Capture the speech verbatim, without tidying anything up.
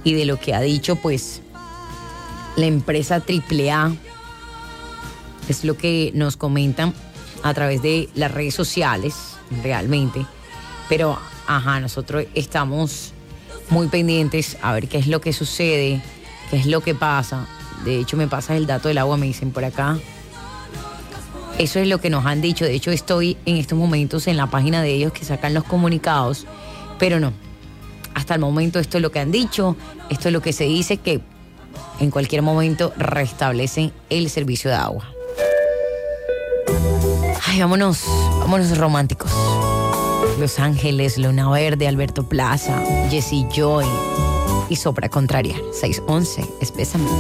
y de lo que ha dicho pues la empresa Triple A. Es lo que nos comentan a través de las redes sociales realmente, pero ajá, nosotros estamos muy pendientes a ver qué es lo que sucede, qué es lo que pasa. De hecho, me pasas el dato del agua, me dicen por acá. Eso es lo que nos han dicho. De hecho, estoy en estos momentos en la página de ellos que sacan los comunicados, pero no. Hasta el momento esto es lo que han dicho, esto es lo que se dice, que en cualquier momento restablecen el servicio de agua. Ay, vámonos, vámonos románticos. Los Ángeles, Luna Verde, Alberto Plaza, Jesse Joy y Sopra Contraria. seis once, espésame.